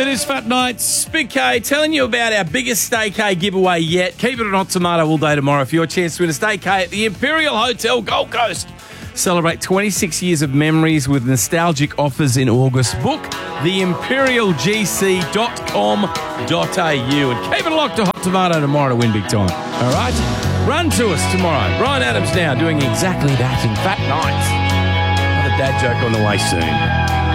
It is Fat Nights. Big K telling you about our biggest Stay K giveaway yet. Keep it on Hot Tomato all day tomorrow for your chance to win a Stay K at the Imperial Hotel Gold Coast. Celebrate 26 years of memories with nostalgic offers in August. Book theimperialgc.com.au and keep it locked to Hot Tomato tomorrow to win big time. All right? Run to us tomorrow. Brian Adams now doing exactly that in Fat Nights. Another dad joke on the way soon.